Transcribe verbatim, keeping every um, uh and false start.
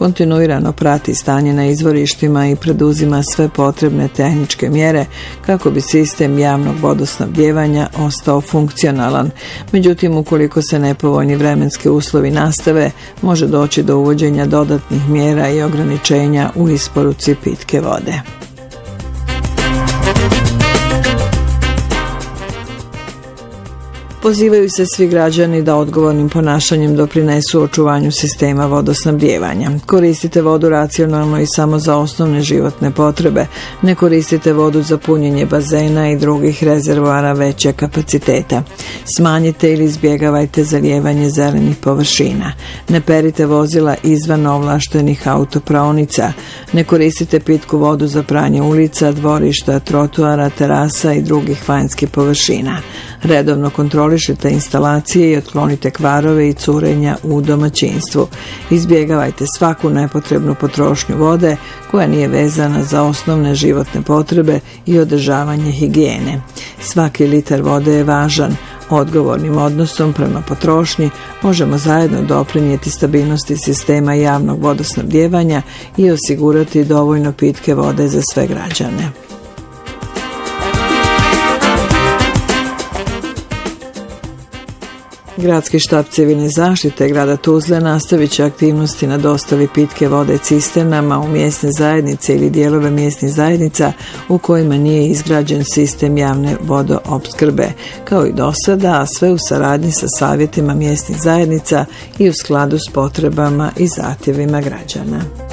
kontinuirano prati stanje na izvorištima i preduzima sve potrebne tehničke mjere kako bi sistem javnog vodosnabdijevanja ostao funkcionalan. Međutim, ukoliko se nepovoljni vremenski uslovi nastave, može doći do uvođenja dodatnih mjera i ograničenja u isporuci pitke vode. Pozivaju se svi građani da odgovornim ponašanjem doprinesu očuvanju sistema vodosnabdijevanja. Koristite vodu racionalno i samo za osnovne životne potrebe. Ne koristite vodu za punjenje bazena i drugih rezervoara većeg kapaciteta. Smanjite ili izbjegavajte zalijevanje zelenih površina. Ne perite vozila izvan ovlaštenih autopraonica. Ne koristite pitku vodu za pranje ulica, dvorišta, trotoara, terasa i drugih vanjskih površina. Redovno kontrolišite instalacije i otklonite kvarove i curenja u domaćinstvu. Izbjegavajte svaku nepotrebnu potrošnju vode koja nije vezana za osnovne životne potrebe i održavanje higijene. Svaki litar vode je važan. Odgovornim odnosom prema potrošnji možemo zajedno doprinijeti stabilnosti sistema javnog vodosnabdijevanja i osigurati dovoljno pitke vode za sve građane. Gradski štab civilne zaštite grada Tuzle nastavit će aktivnosti na dostavi pitke vode cisternama u mjesne zajednice ili dijelove mjesnih zajednica u kojima nije izgrađen sistem javne vodoopskrbe, kao i do sada, a sve u saradnji sa savjetima mjesnih zajednica i u skladu s potrebama i zahtjevima građana.